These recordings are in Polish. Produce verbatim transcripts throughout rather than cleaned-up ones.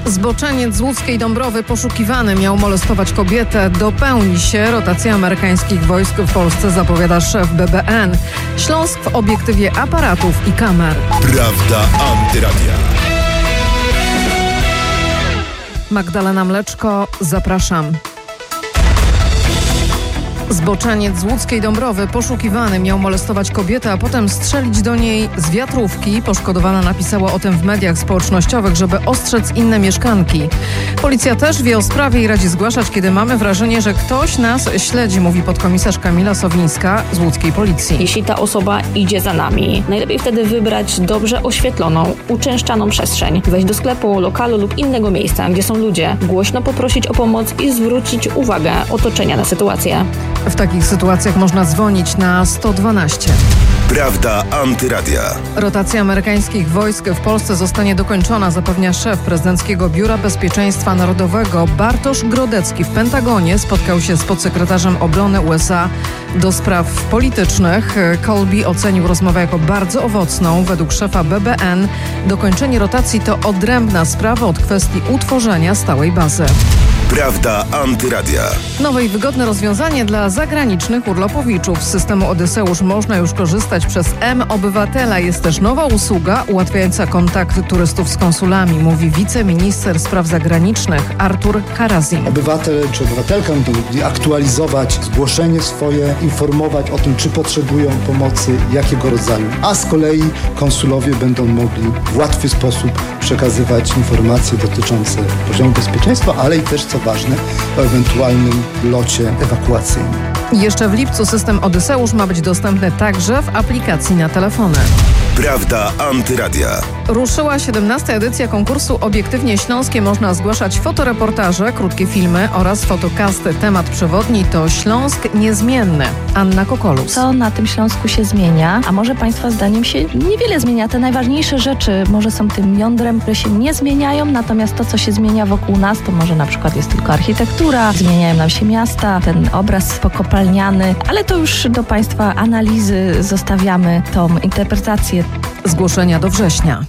Zboczeniec z łódzkiej Dąbrowy poszukiwany miał molestować kobietę. Dopełni się rotacja amerykańskich wojsk w Polsce, zapowiada szef B B N. Śląsk w obiektywie aparatów i kamer. Prawda Antyradia. Magdalena Mleczko, zapraszam. Zboczeniec z łódzkiej Dąbrowy poszukiwany miał molestować kobietę, a potem strzelić do niej z wiatrówki. Poszkodowana napisała o tym w mediach społecznościowych, żeby ostrzec inne mieszkanki. Policja też wie o sprawie i radzi zgłaszać, kiedy mamy wrażenie, że ktoś nas śledzi, mówi podkomisarz Kamila Sowińska z łódzkiej policji. Jeśli ta osoba idzie za nami, najlepiej wtedy wybrać dobrze oświetloną, uczęszczaną przestrzeń. Wejść do sklepu, lokalu lub innego miejsca, gdzie są ludzie. Głośno poprosić o pomoc i zwrócić uwagę otoczenia na sytuację. W takich sytuacjach można dzwonić na sto dwanaście. Prawda Antyradia. Rotacja amerykańskich wojsk w Polsce zostanie dokończona, zapewnia szef prezydenckiego Biura Bezpieczeństwa Narodowego. Bartosz Grodecki w Pentagonie spotkał się z podsekretarzem obrony U S A do spraw politycznych. Colby ocenił rozmowę jako bardzo owocną. Według szefa B B N dokończenie rotacji to odrębna sprawa od kwestii utworzenia stałej bazy. Prawda Antyradia. Nowe i wygodne rozwiązanie dla zagranicznych urlopowiczów. Z systemu Odyseusz można już korzystać przez M-Obywatela. Jest też nowa usługa ułatwiająca kontakt turystów z konsulami, mówi wiceminister spraw zagranicznych Artur Karazim. Obywatel czy obywatelka będą mogli aktualizować zgłoszenie swoje, informować o tym, czy potrzebują pomocy, jakiego rodzaju. A z kolei konsulowie będą mogli w łatwy sposób przekazywać informacje dotyczące poziomu bezpieczeństwa, ale i też, co ważne, o ewentualnym locie ewakuacyjnym. Jeszcze w lipcu system Odyseusz ma być dostępny także w aplikacji na telefony. Prawda Antyradia. Ruszyła siedemnasta edycja konkursu Obiektywnie Śląskie. Można zgłaszać fotoreportaże, krótkie filmy oraz fotokasty. Temat przewodni to Śląsk niezmienny. Anna Kokolus. Co na tym Śląsku się zmienia? A może Państwa zdaniem się niewiele zmienia? Te najważniejsze rzeczy może są tym jądrem, które się nie zmieniają, natomiast to, co się zmienia wokół nas, to może na przykład jest tylko architektura, zmieniają nam się miasta, ten obraz pokopalniany, ale to już do Państwa analizy zostawiamy tą interpretację. Zgłoszenia do września.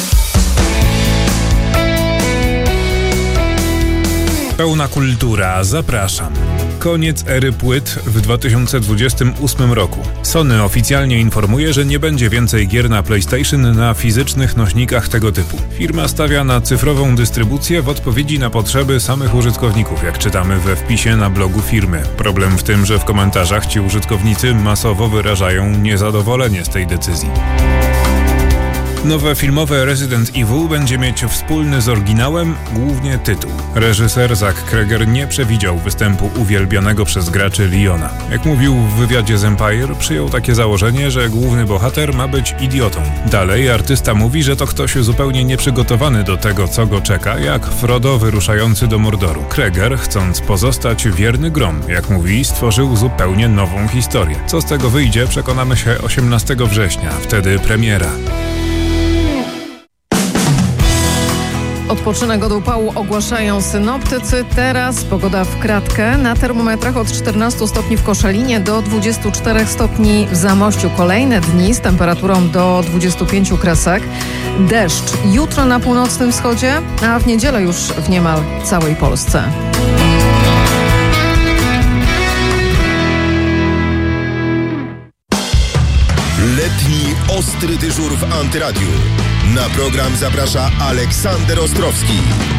Pełna kultura, zapraszam. Koniec ery płyt w dwa tysiące dwudziestym ósmym roku. Sony oficjalnie informuje, że nie będzie więcej gier na PlayStation na fizycznych nośnikach tego typu. Firma stawia na cyfrową dystrybucję w odpowiedzi na potrzeby samych użytkowników, jak czytamy we wpisie na blogu firmy. Problem w tym, że w komentarzach ci użytkownicy masowo wyrażają niezadowolenie z tej decyzji. Nowe filmowe Resident Evil będzie mieć wspólny z oryginałem głównie tytuł. Reżyser Zack Cregger nie przewidział występu uwielbianego przez graczy Leona. Jak mówił w wywiadzie z Empire, przyjął takie założenie, że główny bohater ma być idiotą. Dalej artysta mówi, że to ktoś zupełnie nieprzygotowany do tego, co go czeka, jak Frodo wyruszający do Mordoru. Cregger, chcąc pozostać wierny grom, jak mówi, stworzył zupełnie nową historię. Co z tego wyjdzie, przekonamy się osiemnastego września, wtedy premiera. Odpoczynek od upału ogłaszają synoptycy. Teraz pogoda w kratkę. Na termometrach od czternastu stopni w Koszalinie do dwudziestu czterech stopni w Zamościu. Kolejne dni z temperaturą do dwudziestu pięciu kresek. Deszcz jutro na północnym wschodzie, a w niedzielę już w niemal całej Polsce. Letni ostry dyżur w Antyradiu. Na program zaprasza Aleksander Ostrowski.